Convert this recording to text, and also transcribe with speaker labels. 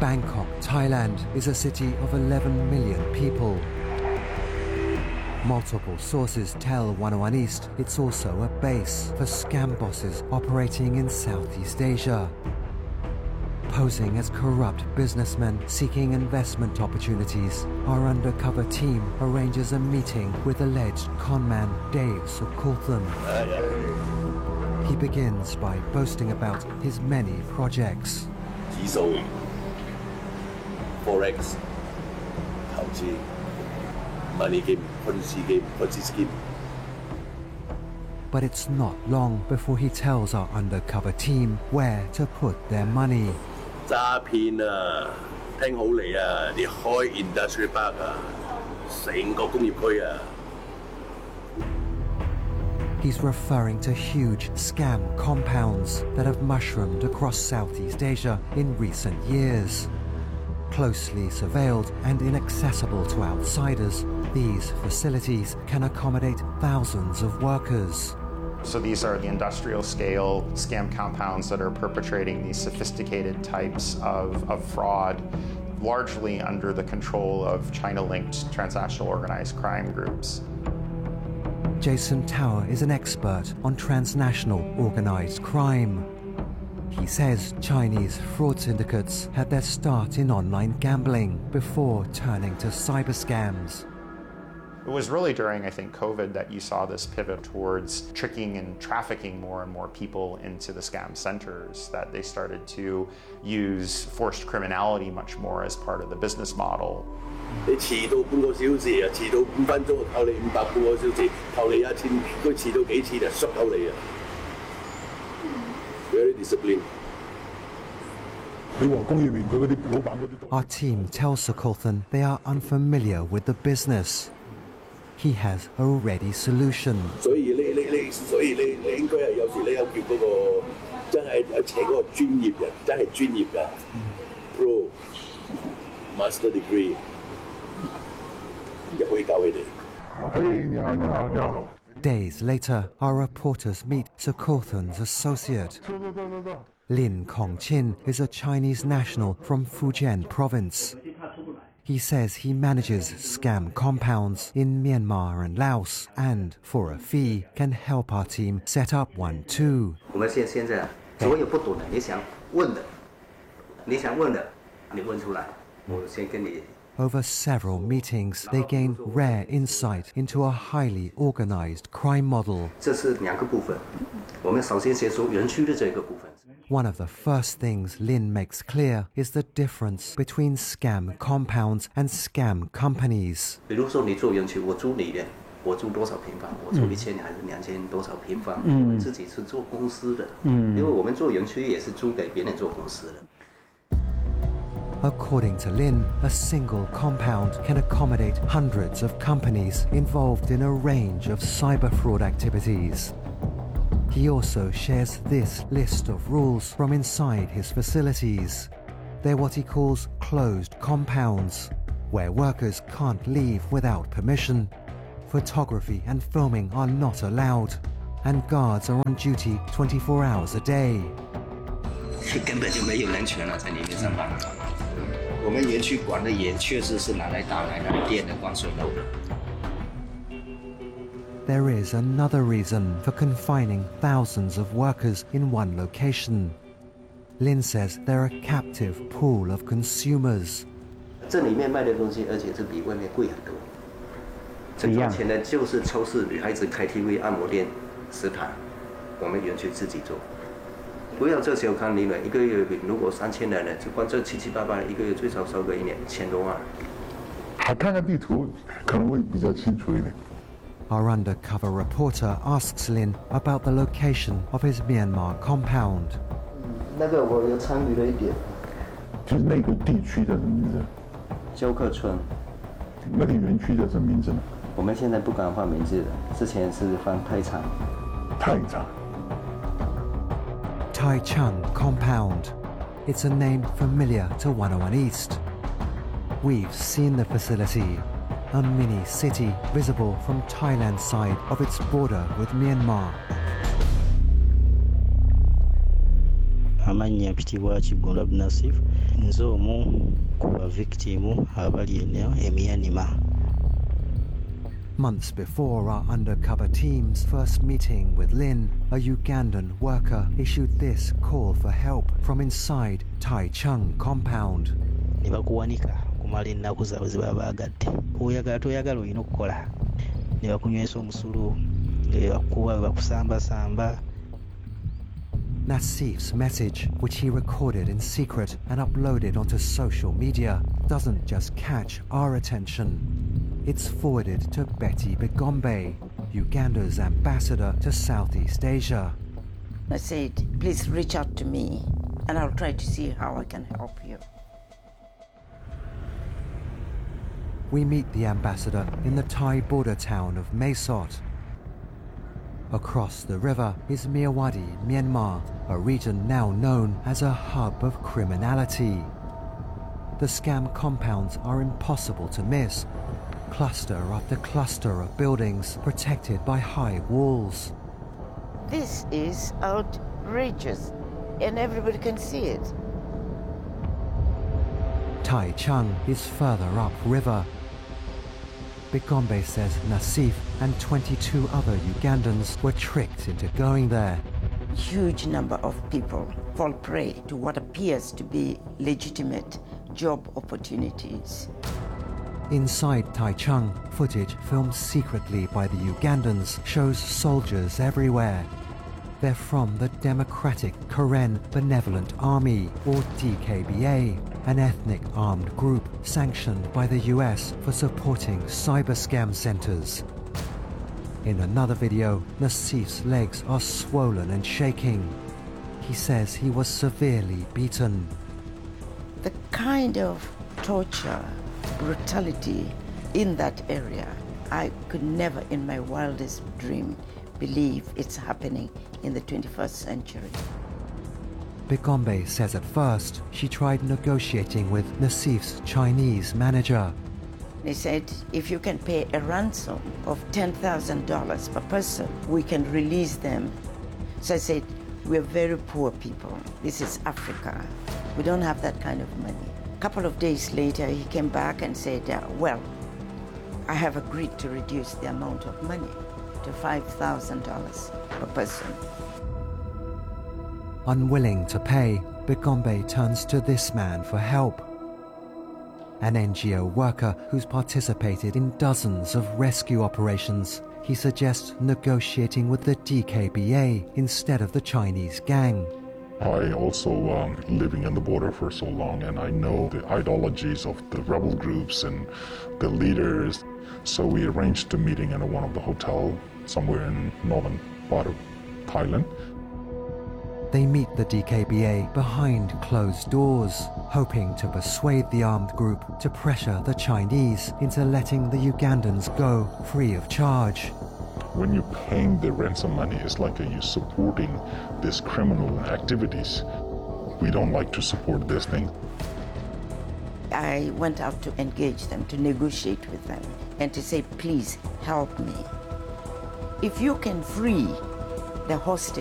Speaker 1: Bangkok, Thailand is a city of 11 million people. Multiple sources tell 101 East it's also a base for scam bosses operating in Southeast Asia. Posing as corrupt businessmen seeking investment opportunities, our undercover team arranges a meeting with alleged conman Dave Sokolthan. He begins by boasting about his many projects.
Speaker 2: Forex, 投資, money game, Ponzi game, Ponzi scheme.
Speaker 1: But it's not long before he tells our undercover team where to put their money.
Speaker 2: 詐騙啊，聽好嚟啊，你開 industrial park 啊，成個工業區啊。
Speaker 1: He's referring to huge scam compounds that have mushroomed across Southeast Asia in recent years. Closely surveilled and inaccessible to outsiders, these facilities can accommodate thousands of workers.
Speaker 3: So these are the industrial-scale scam compounds that are perpetrating these sophisticated types of fraud, largely under the control of China-linked transnational organized crime groups.
Speaker 1: Jason Tower is an expert on transnational organized crime. He says Chinese fraud syndicates had their start in online gambling before turning to cyber scams.
Speaker 3: It was really during, I think, COVID that you saw this pivot towards tricking and trafficking more and more people into the scam centers, that they started to use forced criminality much more as part of the business model.
Speaker 2: 你遲到半個小時啊，遲到5分鐘扣你500，半個小時扣你1000，佢遲到幾次就縮扣你啊。Very disciplined.
Speaker 1: Our team tells Sokolthan they are unfamiliar with the business. He has a ready solution.
Speaker 2: 所以你應該係有時你有叫嗰個真係請嗰個專業人，真係專業㗎 ，Pro Master Degree 入去教佢哋。
Speaker 1: Days later, our reporters meet Sokolthan's associate. Lin Kongqin is a Chinese national from Fujian province. He says he manages scam compounds in Myanmar and Laos and, for a fee, can help our team set up one too.
Speaker 4: 我们现在所有不懂的，你想问的，你问出来，我先跟你。
Speaker 1: Over several meetings, they gain rare insight into a highly organized crime model.
Speaker 4: 这是2个部分，我们首先先说园区的这个部分。
Speaker 1: One of the first things Lin makes clear is the difference between scam compounds and scam companies.
Speaker 4: 比如说你做园区，我租你的，我租多少平方？我租1000还是2000多少平方？我们自己是做公司的，因为我们做园区也是租给别人做公司的。
Speaker 1: According to Lin, a single compound can accommodate hundreds of companies involved in a range of cyber fraud activities. He also shares this list of rules from inside his facilities. They're what he calls closed compounds, where workers can't leave without permission. Photography and filming are not allowed, and guards are on duty 24 hours a day.
Speaker 4: 根本就没有人权了，在里面上班。我们园区管的也确实是拿来打来电的光水漏的。
Speaker 1: There is another reason for confining thousands of workers in one location. Lin says they're a captive pool of consumers.
Speaker 4: 这里面卖的东西，而且是比外面贵很多。挣赚钱的就是超市、女孩子开 KTV、按摩店、食堂，我们园区自己做。不要这小看利润，一个月如果3000人呢，就光这7七8八，一个月最少收个1年1000多万。
Speaker 5: 看看地图可能会比较清楚一点。
Speaker 1: Our undercover reporter asks Lin about the location of his Myanmar compound.
Speaker 4: 那个我有参与了一点。
Speaker 5: 就是那个地区的名字。
Speaker 4: 鸠克村。
Speaker 5: 那个园区叫什么名字呢？
Speaker 4: 我们现在不敢换名字了，之前是放太仓。
Speaker 5: 太仓。
Speaker 1: Tai Chung Compound. It's a name familiar to 101 East. We've seen the facility, a mini city visible from Thailand's side of its border with Myanmar.
Speaker 6: amannya mpitibwa Kiggundu Abdul Nassif nze omu ku bavictimu abali eno Myanmar.
Speaker 1: Months before our undercover team's first meeting with Lin, a Ugandan worker issued this call for help from inside Tai Chung compound.
Speaker 6: Ne bakuwanika kumala ennaku zaabwe ze baba bagadde. Oyagala toyagala olina okukola. Ne bakunywesa omusulu, ne bakuba bakusambasamba.
Speaker 1: Nassif's message, which he recorded in secret and uploaded onto social media, doesn't just catch our attention. It's forwarded to Betty Bigombe, Uganda's ambassador to Southeast Asia.
Speaker 7: I said, please reach out to me and I'll try to see how I can help you.
Speaker 1: We meet the ambassador in the Thai border town of Mae Sot. Across the river is Myawaddy, Myanmar, a region now known as a hub of criminality. The scam compounds are impossible to miss, cluster after cluster of buildings protected by high walls.
Speaker 7: This is outrageous and everybody can see it.
Speaker 1: Tai Chung is further upriver. Bigombe says Nassif and 22 other Ugandans were tricked into going there.
Speaker 7: Huge number of people fall prey to what appears to be legitimate job opportunities.
Speaker 1: Inside Tai Chung, footage filmed secretly by the Ugandans shows soldiers everywhere. They're from the Democratic Karen Benevolent Army, or DKBA, an ethnic armed group sanctioned by the US for supporting cyber scam centers. In another video, Nassif's legs are swollen and shaking. He says he was severely beaten.
Speaker 7: The kind of torture, brutality in that area, I could never in my wildest dream believe it's happening in the 21st century.
Speaker 1: Bigombe says at first she tried negotiating with Nassif's Chinese manager.
Speaker 7: They said, if you can pay a ransom of $10,000 per person, we can release them. So I said, we're very poor people. This is Africa. We don't have that kind of money. A couple of days later, he came back and said, well, I have agreed to reduce the amount of money to $5,000 per person.
Speaker 1: Unwilling to pay, Bigombe turns to this man for help. An NGO worker who's participated in dozens of rescue operations. He suggests negotiating with the DKBA instead of the Chinese gang.
Speaker 5: I also living in the border for so long, and I know the ideologies of the rebel groups and the leaders. So we arranged a meeting in one of the hotels somewhere in northern part of Thailand.
Speaker 1: They meet the DKBA behind closed doors, hoping to persuade the armed group to pressure the Chinese into letting the Ugandans go free of charge.
Speaker 5: When you're paying the ransom money, it's like you're supporting these criminal activities. We don't like to support this thing.
Speaker 7: I went out to engage them, to negotiate with them, and to say, please help me. If you can free the hostages,